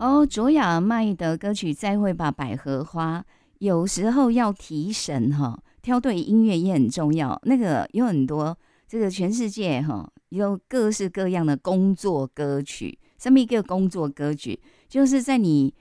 哦，卓雅麦的歌曲《再会吧百合花》，有时候要提神哈，挑对音乐也很重要。那个有很多，这个全世界哈有各式各样的工作歌曲。什么一个工作歌曲？就是在你